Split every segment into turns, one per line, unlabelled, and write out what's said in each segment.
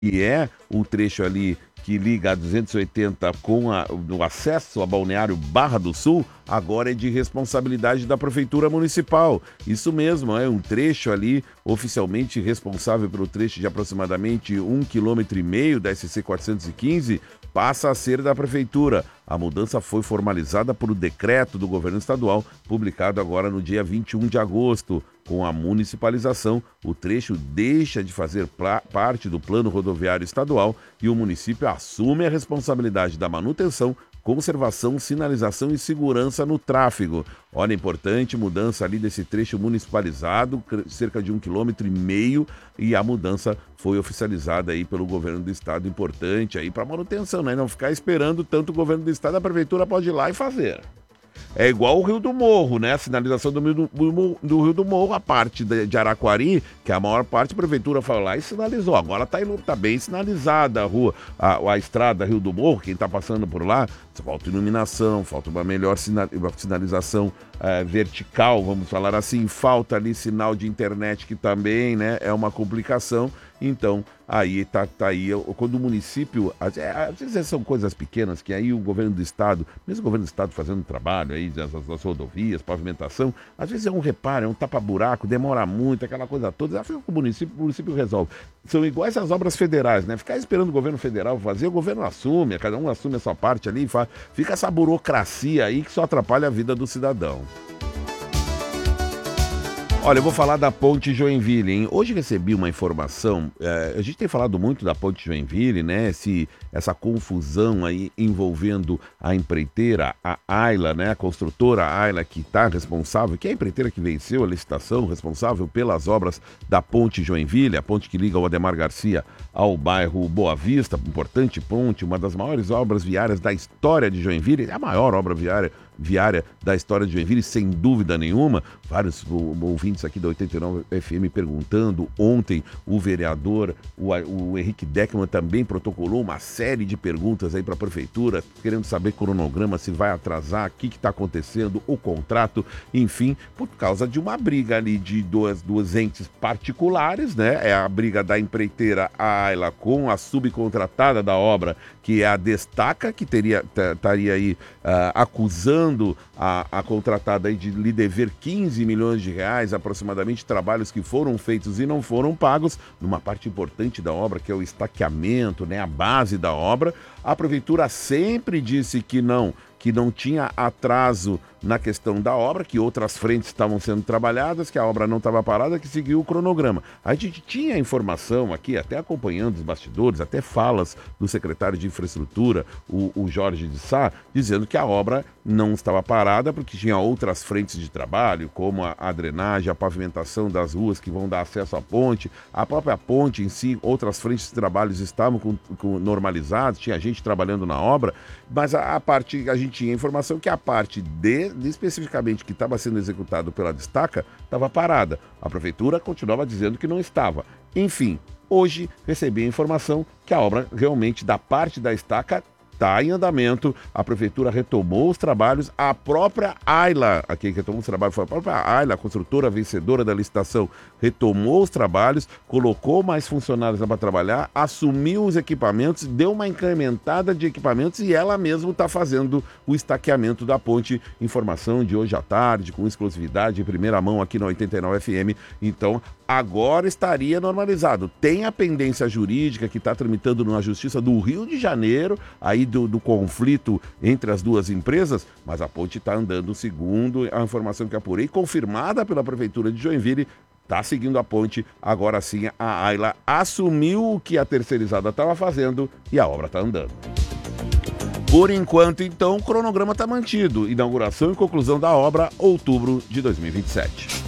que é o trecho ali que liga a 280 com o acesso a Balneário Barra do Sul, agora é de responsabilidade da Prefeitura Municipal. Isso mesmo, é um trecho ali oficialmente responsável pelo trecho de aproximadamente 1,5 km da SC 415, passa a ser da Prefeitura. A mudança foi formalizada por decreto do governo estadual, publicado agora no dia 21 de agosto. Com a municipalização, o trecho deixa de fazer parte do plano rodoviário estadual e o município assume a responsabilidade da manutenção, conservação, sinalização e segurança no tráfego. Olha, importante mudança ali desse trecho municipalizado, cerca de 1,5 km, e a mudança foi oficializada aí pelo governo do estado, importante aí para manutenção, né? Não ficar esperando tanto o governo do estado, a prefeitura pode ir lá e fazer. É igual o Rio do Morro, né? A sinalização do Rio do Morro, a parte de Araquari, que é a maior parte, a prefeitura foi lá e sinalizou. Agora tá bem sinalizada a rua, a estrada Rio do Morro, quem tá passando por lá, falta iluminação, falta uma melhor sinalização vertical, vamos falar assim, falta ali sinal de internet, que também, né, é uma complicação. Então, aí tá aí, quando o município, às vezes são coisas pequenas, que aí o governo do estado, mesmo o governo do estado fazendo trabalho aí, das rodovias, pavimentação, às vezes é um reparo, é um tapa-buraco, demora muito, aquela coisa toda, já fica com o município resolve. São iguais às obras federais, né? Ficar esperando o governo federal fazer, o governo assume, cada um assume a sua parte ali, fica essa burocracia aí que só atrapalha a vida do cidadão. Olha, eu vou falar da Ponte Joinville, hein? Hoje recebi uma informação, a gente tem falado muito da Ponte Joinville, né? Essa confusão aí envolvendo a empreiteira, a Ayla, né? A construtora Ayla, que está responsável, que é a empreiteira que venceu a licitação, responsável pelas obras da Ponte Joinville, a ponte que liga o Ademar Garcia ao bairro Boa Vista, importante ponte, uma das maiores obras viárias da história de Joinville, é a maior obra viária da história de Joinville, sem dúvida nenhuma. Vários ouvintes aqui da 89 FM perguntando. Ontem o vereador, o Henrique Deckmann, também protocolou uma série de perguntas aí para a prefeitura, querendo saber cronograma, se vai atrasar, o que está acontecendo, o contrato, enfim, por causa de uma briga ali de duas entes particulares, né? É a briga da empreiteira Ayla com a subcontratada da obra, que é a Destaca, que estaria aí acusando a contratada aí de lhe dever 15 milhões de reais, aproximadamente, trabalhos que foram feitos e não foram pagos, numa parte importante da obra, que é o estaqueamento, né, a base da obra. A prefeitura sempre disse que não tinha atraso na questão da obra, que outras frentes estavam sendo trabalhadas, que a obra não estava parada, que seguiu o cronograma. A gente tinha informação aqui, até acompanhando os bastidores, até falas do secretário de Infraestrutura, o Jorge de Sá, dizendo que a obra não estava parada porque tinha outras frentes de trabalho, como a drenagem, a pavimentação das ruas que vão dar acesso à ponte, a própria ponte em si, outras frentes de trabalhos estavam normalizadas, tinha gente trabalhando na obra, mas a gente tinha informação que a parte especificamente que estava sendo executado pela Destaca estava parada. A prefeitura continuava dizendo que não estava. Enfim, hoje recebi a informação que a obra realmente da parte da Destaca está em andamento, a prefeitura retomou os trabalhos, a própria Ayla, quem retomou os trabalhos foi a própria Ayla, a construtora vencedora da licitação, retomou os trabalhos, colocou mais funcionários para trabalhar, assumiu os equipamentos, deu uma incrementada de equipamentos e ela mesma está fazendo o estaqueamento da ponte. Informação de hoje à tarde, com exclusividade em primeira mão aqui na 89 FM. Então, agora estaria normalizado. Tem a pendência jurídica que está tramitando na Justiça do Rio de Janeiro, aí do conflito entre as duas empresas, mas a ponte está andando, segundo a informação que apurei, confirmada pela Prefeitura de Joinville, está seguindo a ponte. Agora sim, a Ayla assumiu o que a terceirizada estava fazendo e a obra está andando. Por enquanto, então, o cronograma está mantido. Inauguração e conclusão da obra, outubro de 2027.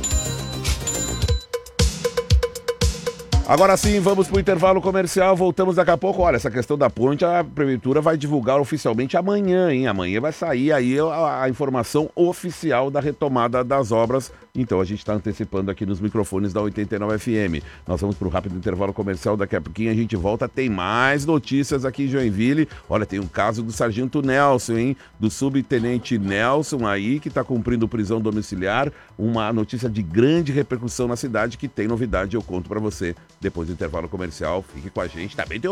Agora sim, vamos para o intervalo comercial, voltamos daqui a pouco. Olha, essa questão da ponte, a prefeitura vai divulgar oficialmente amanhã, hein? Amanhã vai sair aí a informação oficial da retomada das obras. Então a gente está antecipando aqui nos microfones da 89 FM. Nós vamos para o rápido intervalo comercial, daqui a pouquinho a gente volta. Tem mais notícias aqui em Joinville. Olha, tem um caso do sargento Nelson, hein? Do subtenente Nelson aí, que está cumprindo prisão domiciliar. Uma notícia de grande repercussão na cidade, que tem novidade, eu conto para você depois do intervalo comercial. Fique com a gente. Também tem